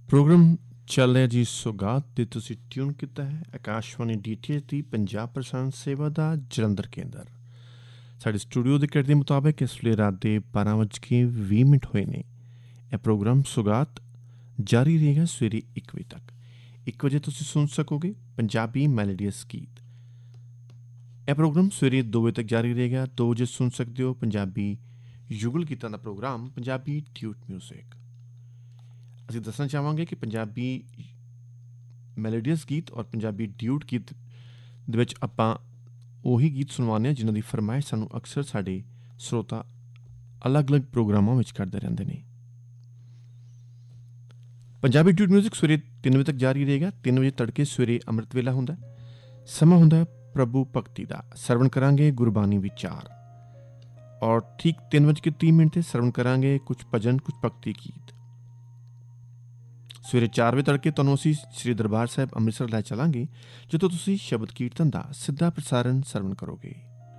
Programme ਚੱਲ ਰਿਹਾ ਜੀ ਸੁਗਾਤ ਤੇ ਤੁਸੀਂ ਟਿਊਨ ਕੀਤਾ ਹੈ ਆਕਾਸ਼ਵਾਣੀ DTH ਦੀ ਪੰਜਾਬ ਪ੍ਰਸਾਰਣ ਸੇਵਾ ਦਾ ਜਲੰਧਰ ਕੇਂਦਰ। ਸਾਡੇ ਸਟੂਡੀਓ ਦੇ ਘੜੀ ਦੇ ਮੁਤਾਬਕ ਇਸ ਵੇਲੇ ਰਾਤ ਦੇ 12:20 ਹੋਏ ਨੇ। ਇਹ ਪ੍ਰੋਗਰਾਮ ਸੁਗਾਤ ਜਾਰੀ ਰਹੇਗਾ ਸਵੇਰੇ 1 ਵਜੇ ਤੱਕ। 1 ਵਜੇ ਤੁਸੀਂ ਸੁਣ ਸਕੋਗੇ ਪੰਜਾਬੀ ਮੈਲੋਡੀਅਸ ਗੀਤ। ਇਹ ਪ੍ਰੋਗਰਾਮ ਸਵੇਰੇ 2 ਵਜੇ ਤੱਕ ਜਾਰੀ ਰਹੇਗਾ। 2 ਵਜੇ ਸੁਣ ਸਕਦੇ ਹੋ ਪੰਜਾਬੀ ਯੁਗਲ ਗੀਤਾਂ ਦਾ ਪ੍ਰੋਗਰਾਮ ਪੰਜਾਬੀ ਟਿਊਟ ਮਿਊਜ਼ਿਕ। ਅਸੀਂ ਦੱਸਣਾ ਚਾਹਾਂਗੇ ਕਿ ਪੰਜਾਬੀ ਮੈਲੋਡੀਅਸ ਗੀਤ ਔਰ ਪੰਜਾਬੀ ਡਿਊਟ ਗੀਤ ਦੇ ਵਿੱਚ ਆਪਾਂ ਉਹੀ ਗੀਤ ਸੁਣਵਾਉਂਦੇ ਹਾਂ ਜਿਨ੍ਹਾਂ ਦੀ ਫਰਮਾਇਸ਼ ਸਾਨੂੰ ਅਕਸਰ ਸਾਡੇ ਸਰੋਤਾ ਅਲੱਗ-ਅਲੱਗ ਪ੍ਰੋਗਰਾਮਾਂ ਵਿੱਚ ਕਰਦੇ ਰਹਿੰਦੇ ਨੇ। ਪੰਜਾਬੀ ਡਿਊਟ ਮਿਊਜ਼ਿਕ ਸਵੇਰੇ 3 ਵਜੇ ਤੱਕ ਜਾਰੀ ਰਹੇਗਾ। 3 ਵਜੇ ਤੜਕੇ ਸਵੇਰੇ ਅੰਮ੍ਰਿਤ ਵੇਲਾ ਹੁੰਦਾ, ਸਮਾਂ ਹੁੰਦਾ ਪ੍ਰਭੂ ਭਗਤੀ ਦਾ। ਸਰਵਣ ਕਰਾਂਗੇ ਗੁਰਬਾਣੀ ਵਿਚਾਰ ਔਰ ਠੀਕ 3:30 ਤੇ ਸਰਵਣ ਕਰਾਂਗੇ ਕੁਝ ਭਜਨ, ਕੁਝ ਭਗਤੀ ਗੀਤ। ਸਵੇਰੇ 4 ਵਜੇ ਤੜਕੇ ਤੁਹਾਨੂੰ ਅਸੀਂ ਸ੍ਰੀ ਦਰਬਾਰ ਸਾਹਿਬ ਅੰਮ੍ਰਿਤਸਰ ਲੈ ਚੱਲਾਂਗੇ, ਜਿੱਥੋਂ ਤੁਸੀਂ ਸ਼ਬਦ ਕੀਰਤਨ ਦਾ ਸਿੱਧਾ ਪ੍ਰਸਾਰਣ ਸਰਵਣ ਕਰੋਗੇ।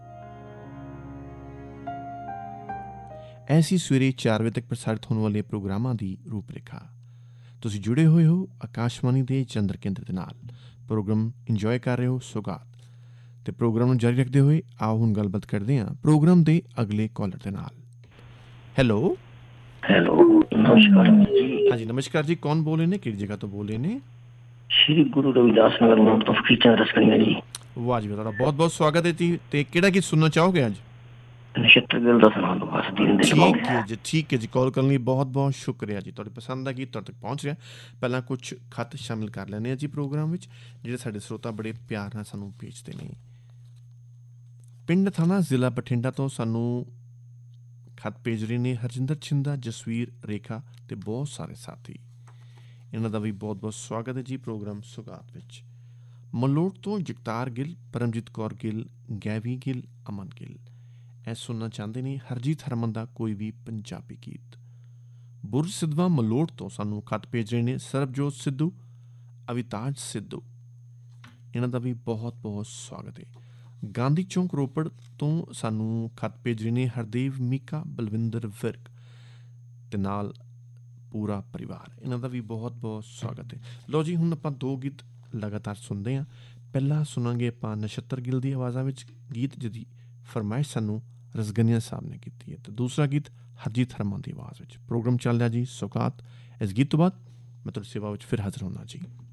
ਐਸੀ ਸਵੇਰੇ 4 ਵਜੇ ਤੱਕ ਪ੍ਰਸਾਰਿਤ ਹੋਣ ਵਾਲੇ ਪ੍ਰੋਗਰਾਮਾਂ ਦੀ ਰੂਪਰੇਖਾ। ਤੁਸੀਂ ਜੁੜੇ ਹੋਏ ਹੋ ਆਕਾਸ਼ਵਾਣੀ ਦੇ ਜਲੰਧਰ ਕੇਂਦਰ ਦੇ ਨਾਲ। ਪ੍ਰੋਗਰਾਮ ਇੰਜੋਏ ਕਰ ਰਹੇ ਹੋ ਸੁਗਾਤ ਤੇ ਪ੍ਰੋਗਰਾਮ ਨੂੰ ਜਾਰੀ ਰੱਖਦੇ ਹੋਏ ਆਓ ਹੁਣ ਗੱਲਬਾਤ ਕਰਦੇ ਹਾਂ ਪ੍ਰੋਗਰਾਮ ਦੇ ਅਗਲੇ ਕਾਲਰ ਦੇ ਨਾਲ। ਹੈਲੋ ਨਮਸਕਾਰ ਜੀ। ਹਾਂਜੀ ਨਮਸਕਾਰ ਜੀ, ਕੌਣ ਬੋਲ ਰਹੇ ਨੇ, ਕਿਹੜੀ ਜਗ੍ਹਾ ਤੋਂ ਬੋਲ ਰਹੇ ਨੇ? ਸ਼੍ਰੀ ਗੁਰੂ ਰਵਿਦਾਸ ਨਗਰ ਮੋੜ ਤੋਂ ਫਕੀਰ ਰਸਕਰੀਆਂ ਜੀ। ਵਾਹ ਜੀ, ਤੁਹਾਡਾ ਬਹੁਤ ਬਹੁਤ ਸਵਾਗਤ ਹੈ ਜੀ। ਤੇ ਕਿਹੜਾ ਗੀਤ ਸੁਣਨਾ ਚਾਹੋਗੇ ਅੱਜ? ਨਛੱਤਰ ਗਿੱਲ ਦਾ ਸੁਣਾ ਦਿਓ ਬਸ। ਠੀਕ ਹੈ ਜੀ, ਕਾਲ ਕਰਨ ਲਈ ਬਹੁਤ ਬਹੁਤ ਸ਼ੁਕਰੀਆ ਜੀ। ਤੁਹਾਡੀ ਪਸੰਦ ਦਾ ਗੀਤ ਤੁਹਾਡੇ ਤੱਕ ਪਹੁੰਚ ਰਿਹਾ। ਪਹਿਲਾਂ ਕੁਝ ਖੱਤ ਸ਼ਾਮਿਲ ਕਰ ਲੈਂਦੇ ਹਾਂ ਜੀ ਪ੍ਰੋਗਰਾਮ ਵਿੱਚ, ਜਿਹੜੇ ਸਾਡੇ ਸਰੋਤਾ ਬੜੇ ਪਿਆਰ ਨਾਲ ਸਾਨੂੰ ਭੇਜਦੇ ਨੇ। ਪਿੰਡ ਥਾਣਾ ਜ਼ਿਲ੍ਹਾ ਬਠਿੰਡਾ ਤੋਂ ਸਾਨੂੰ ਖੱਤ ਭੇਜ ਰਹੇ ਨੇ ਹਰਜਿੰਦਰ ਛਿੰਦਾ, ਜਸਵੀਰ, ਰੇਖਾ ਤੇ ਬਹੁਤ ਸਾਰੇ ਸਾਥੀ। ਇਹਨਾਂ ਦਾ ਵੀ ਬਹੁਤ ਬਹੁਤ ਸਵਾਗਤ ਹੈ ਜੀ ਪ੍ਰੋਗਰਾਮ ਸੁਗਾਤ ਵਿੱਚ। ਮਲੋਟ ਤੋਂ ਜਗਤਾਰ ਗਿੱਲ, ਪਰਮਜੀਤ ਕੌਰ ਗਿੱਲ, ਗੈਵੀ ਗਿੱਲ, ਅਮਨ ਗਿੱਲ ਇਹ ਸੁਣਨਾ ਚਾਹੁੰਦੇ ਨੇ ਹਰਜੀਤ ਹਰਮਨ ਦਾ ਕੋਈ ਵੀ ਪੰਜਾਬੀ ਗੀਤ। ਬੁਰਜ ਸਿੱਧਵਾਂ ਮਲੋਟ ਤੋਂ ਸਾਨੂੰ ਖੱਤ ਭੇਜ ਰਹੇ ਨੇ ਸਰਬਜੋਤ ਸਿੱਧੂ, ਅਵਿਤਾਜ ਸਿੱਧੂ। ਇਹਨਾਂ ਦਾ ਵੀ ਬਹੁਤ ਬਹੁਤ ਸਵਾਗਤ ਹੈ। ਗਾਂਧੀ ਚੌਂਕ ਰੋਪੜ ਤੋਂ ਸਾਨੂੰ ਖੱਤ ਭੇਜ ਰਹੇ ਨੇ ਹਰਦੇਵ, ਮੀਕਾ, ਬਲਵਿੰਦਰ ਵਿਰਕ ਤੇ ਨਾਲ ਪੂਰਾ ਪਰਿਵਾਰ। ਇਹਨਾਂ ਦਾ ਵੀ ਬਹੁਤ ਬਹੁਤ ਸਵਾਗਤ ਹੈ। ਲਓ ਜੀ, ਹੁਣ ਆਪਾਂ 2 ਗੀਤ ਲਗਾਤਾਰ ਸੁਣਦੇ ਹਾਂ। ਪਹਿਲਾਂ ਸੁਣਾਂਗੇ ਆਪਾਂ ਨਛੱਤਰ ਗਿੱਲ ਦੀ ਆਵਾਜ਼ਾਂ ਵਿੱਚ ਗੀਤ ਜਿਹਦੀ ਫਰਮਾਇਸ਼ ਸਾਨੂੰ ਰਸਗਨੀਆ ਸਾਹਿਬ ਨੇ ਕੀਤੀ ਹੈ, ਤੇ ਦੂਸਰਾ ਗੀਤ ਹਰਜੀਤ ਹਰਮਨ ਦੀ ਆਵਾਜ਼ ਵਿੱਚ। ਪ੍ਰੋਗਰਾਮ ਚੱਲ ਰਿਹਾ ਜੀ ਸੁਗਾਤ। ਇਸ ਗੀਤ ਤੋਂ ਬਾਅਦ ਮੈਂ ਤੁਹਾਡੀ ਸੇਵਾ ਵਿੱਚ ਫਿਰ ਹਾਜ਼ਰ ਹੋਣਾ ਜੀ।